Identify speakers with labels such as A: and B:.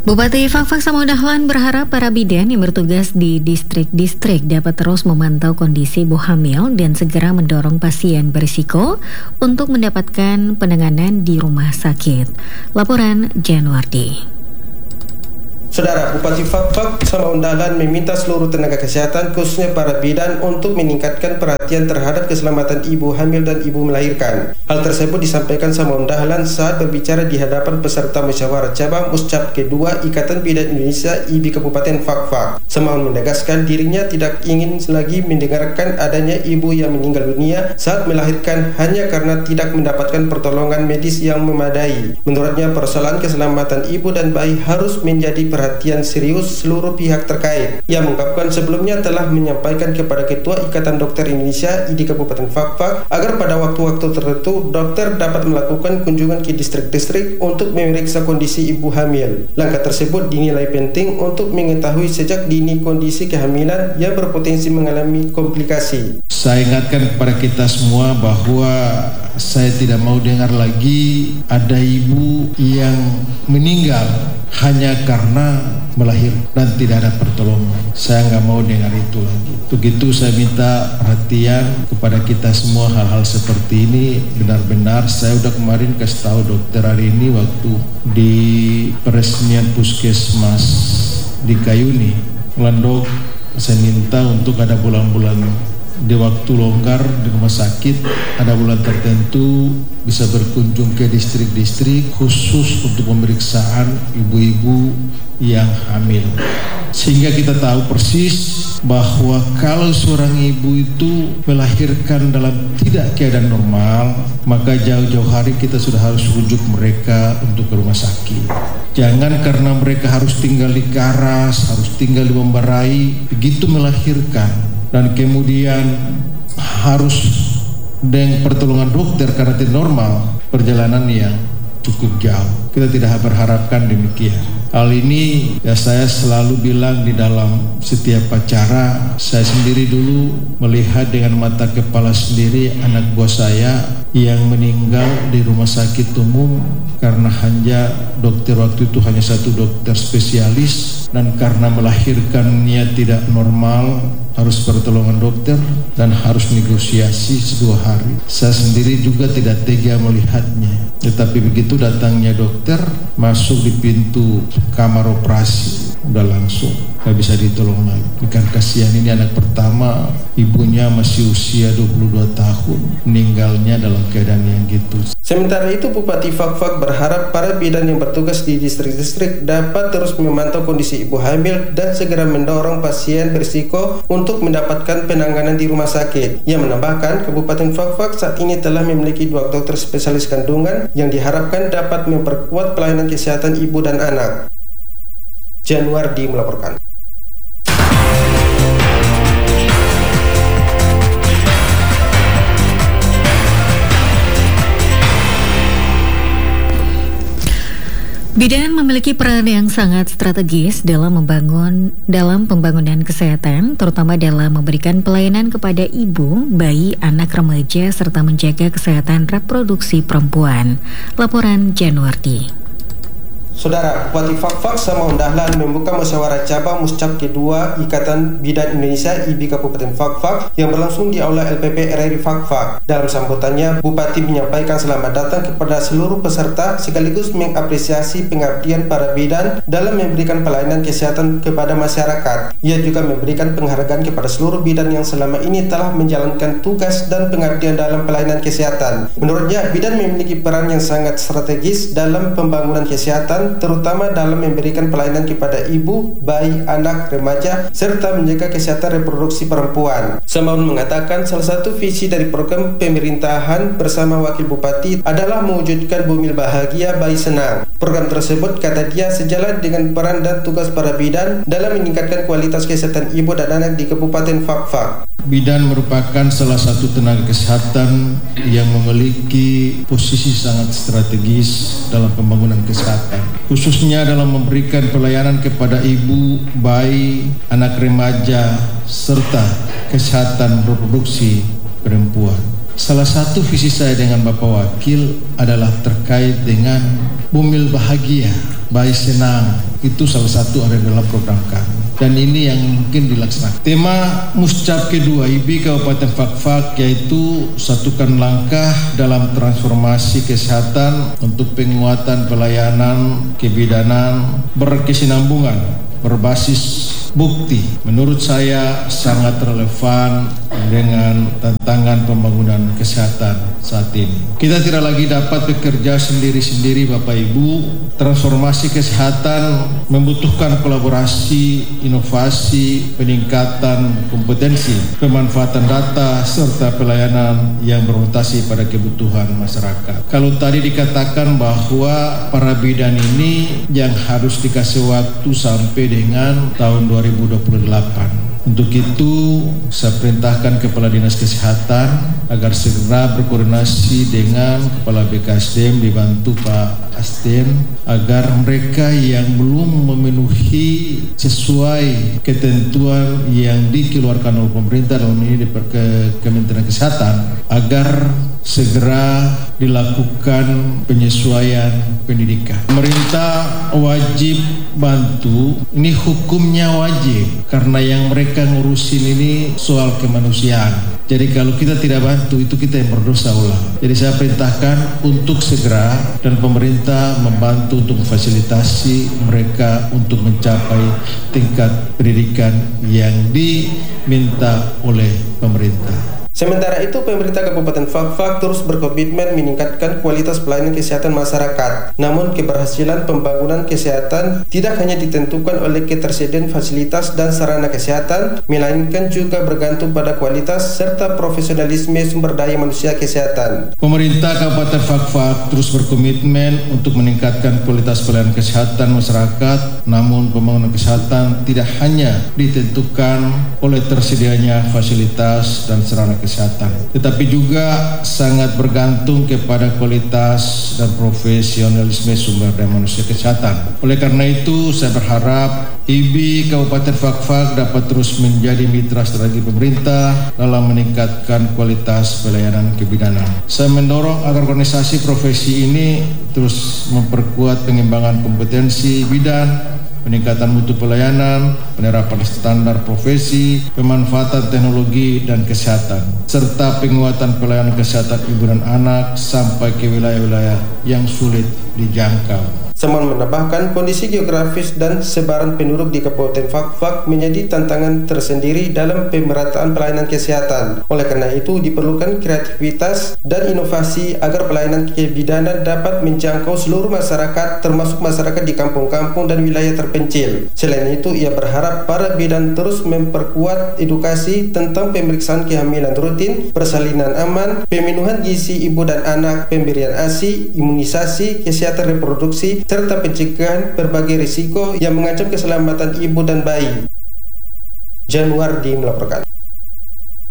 A: Bupati Fakfak Samudra Dahlan berharap para bidan yang bertugas di distrik-distrik dapat terus memantau kondisi ibu hamil dan segera mendorong pasien berisiko untuk mendapatkan penanganan di rumah sakit. Laporan Januardi.
B: Saudara, Bupati Fakfak Samudra Dahlan meminta seluruh tenaga kesehatan khususnya para bidan untuk meningkatkan perhatian terhadap keselamatan ibu hamil dan ibu melahirkan. Hal tersebut disampaikan Samudra Dahlan saat berbicara di hadapan peserta musyawarah cabang Muscap kedua Ikatan Bidan Indonesia IBI Kabupaten Fakfak. Samaun menegaskan dirinya tidak ingin lagi mendengarkan adanya ibu yang meninggal dunia saat melahirkan hanya karena tidak mendapatkan pertolongan medis yang memadai. Menurutnya, persoalan keselamatan ibu dan bayi harus menjadi perhatian serius seluruh pihak terkait. Ia mengungkapkan sebelumnya telah menyampaikan kepada Ketua Ikatan Dokter Indonesia IDI Kabupaten Fakfak agar pada waktu-waktu tertentu dokter dapat melakukan kunjungan ke distrik-distrik untuk memeriksa kondisi ibu hamil. Langkah tersebut dinilai penting untuk mengetahui sejak dini kondisi kehamilan yang berpotensi mengalami komplikasi.
C: Saya ingatkan kepada kita semua bahwa saya tidak mau dengar lagi ada ibu yang meninggal hanya karena melahirkan dan tidak ada pertolongan. Saya nggak mau dengar itu lagi. Untuk itu saya minta perhatian kepada kita semua hal-hal seperti ini. Benar-benar saya udah kemarin kasih tahu dokter hari ini waktu di peresmian puskesmas di Kayuni. Landok saya minta untuk ada bulan-bulan di waktu longgar di rumah sakit, ada bulan tertentu bisa berkunjung ke distrik-distrik khusus untuk pemeriksaan ibu-ibu yang hamil, sehingga kita tahu persis bahwa kalau seorang ibu itu melahirkan dalam tidak keadaan normal, maka jauh-jauh hari kita sudah harus rujuk mereka untuk ke rumah sakit. Jangan karena mereka harus tinggal di Karas, harus tinggal di Membarai, begitu melahirkan dan kemudian harus dengan pertolongan dokter karena tidak normal, perjalanan yang cukup jauh. Kita tidak berharapkan demikian. Hal ini ya saya selalu bilang di dalam setiap acara. Saya sendiri dulu melihat dengan mata kepala sendiri anak buah saya yang meninggal di rumah sakit umum karena hanya dokter waktu itu hanya satu dokter spesialis, dan karena melahirkannya tidak normal harus pertolongan dokter dan harus negosiasi 2 hari. Saya sendiri juga tidak tega melihatnya. Tetapi begitu datangnya dokter, masuk di pintu kamar operasi, udah langsung gak bisa ditolong lagi. Bukan kasihan, ini anak pertama, ibunya masih usia 22 tahun, meninggalnya dalam keadaan yang gitu.
B: Sementara itu, Bupati Fakfak berharap para bidan yang bertugas di distrik-distrik dapat terus memantau kondisi ibu hamil dan segera mendorong pasien berisiko untuk mendapatkan penanganan di rumah sakit. Ia menambahkan, Kabupaten Fakfak saat ini telah memiliki 2 dokter spesialis kandungan yang diharapkan dapat memperkuat pelayanan kesehatan ibu dan anak. Januardi melaporkan.
A: Bidan memiliki peran yang sangat strategis dalam pembangunan kesehatan, terutama dalam memberikan pelayanan kepada ibu, bayi, anak remaja, serta menjaga kesehatan reproduksi perempuan. Laporan Januardi.
B: Saudara, Bupati Fakfak Samudra Dahlan membuka musyawarah cabang Muscap kedua Ikatan Bidan Indonesia IBI Kabupaten Fakfak yang berlangsung di Aula LPP RRI Fakfak. Dalam sambutannya, Bupati menyampaikan selamat datang kepada seluruh peserta sekaligus mengapresiasi pengabdian para bidan dalam memberikan pelayanan kesehatan kepada masyarakat. Ia juga memberikan penghargaan kepada seluruh bidan yang selama ini telah menjalankan tugas dan pengabdian dalam pelayanan kesehatan. Menurutnya, bidan memiliki peran yang sangat strategis dalam pembangunan kesehatan, terutama dalam memberikan pelayanan kepada ibu, bayi, anak, remaja, serta menjaga kesehatan reproduksi perempuan. Samaun mengatakan salah satu visi dari program pemerintahan bersama Wakil Bupati adalah mewujudkan bumi bahagia, bayi senang. Program tersebut, kata dia, sejalan dengan peran dan tugas para bidan dalam meningkatkan kualitas kesehatan ibu dan anak di Kabupaten Fakfak.
C: Bidan merupakan salah satu tenaga kesehatan yang memiliki posisi sangat strategis dalam pembangunan kesehatan, khususnya dalam memberikan pelayanan kepada ibu, bayi, anak remaja, serta kesehatan reproduksi perempuan. Salah satu visi saya dengan Bapak Wakil adalah terkait dengan bumil bahagia, bayi senang. Itu salah satu ada dalam program kami. Dan ini yang mungkin dilaksanakan. Tema Muscap kedua IB Kabupaten Fakfak yaitu satukan langkah dalam transformasi kesehatan untuk penguatan pelayanan kebidanan berkesinambungan berbasis bukti. Menurut saya sangat relevan dengan tantangan pembangunan kesehatan saat ini. Kita tidak lagi dapat bekerja sendiri-sendiri Bapak Ibu. Transformasi kesehatan membutuhkan kolaborasi, inovasi, peningkatan kompetensi, pemanfaatan data, serta pelayanan yang berorientasi pada kebutuhan masyarakat. Kalau tadi dikatakan bahwa para bidan ini yang harus dikasih waktu sampai dengan tahun 2028. Untuk itu, saya perintahkan Kepala Dinas Kesehatan agar segera berkoordinasi dengan Kepala BKSDM dibantu Pak Asden agar mereka yang belum memenuhi sesuai ketentuan yang dikeluarkan oleh pemerintah dalam ini di Kementerian Kesehatan agar segera dilakukan penyesuaian pendidikan. Pemerintah wajib bantu, ini hukumnya wajib karena yang mereka ngurusin ini soal kemanusiaan. Jadi kalau kita tidak bantu itu kita yang berdosa ulang. Jadi saya perintahkan untuk segera dan pemerintah membantu untuk memfasilitasi mereka untuk mencapai tingkat pendidikan yang diminta oleh pemerintah.
B: Sementara itu, pemerintah Kabupaten Fakfak terus berkomitmen meningkatkan kualitas pelayanan kesehatan masyarakat. Namun, keberhasilan pembangunan kesehatan tidak hanya ditentukan oleh ketersediaan fasilitas dan sarana kesehatan, melainkan juga bergantung pada kualitas serta profesionalisme sumber daya manusia kesehatan.
C: Pemerintah Kabupaten Fakfak terus berkomitmen untuk meningkatkan kualitas pelayanan kesehatan masyarakat. Namun, pembangunan kesehatan tidak hanya ditentukan oleh tersedianya fasilitas dan sarana kesehatan, tetapi juga sangat bergantung kepada kualitas dan profesionalisme sumber daya manusia kesehatan. Oleh karena itu, saya berharap IB Kabupaten Fakfak dapat terus menjadi mitra strategi pemerintah dalam meningkatkan kualitas pelayanan kebidanan. Saya mendorong agar organisasi profesi ini terus memperkuat pengembangan kompetensi bidan, peningkatan mutu pelayanan, penerapan standar profesi, pemanfaatan teknologi dan kesehatan, serta penguatan pelayanan kesehatan ibu dan anak sampai ke wilayah-wilayah yang sulit dijangkau.
B: Saman menambahkan kondisi geografis dan sebaran penduduk di Kabupaten Fakfak menjadi tantangan tersendiri dalam pemerataan pelayanan kesehatan. Oleh karena itu diperlukan kreativitas dan inovasi agar pelayanan kebidanan dapat menjangkau seluruh masyarakat termasuk masyarakat di kampung-kampung dan wilayah terpencil. Selain itu ia berharap para bidan terus memperkuat edukasi tentang pemeriksaan kehamilan rutin, persalinan aman, pemenuhan gizi ibu dan anak, pemberian ASI, imunisasi, kesehatan reproduksi, serta pencegahan berbagai risiko yang mengancam keselamatan ibu dan bayi. Januardi melaporkan.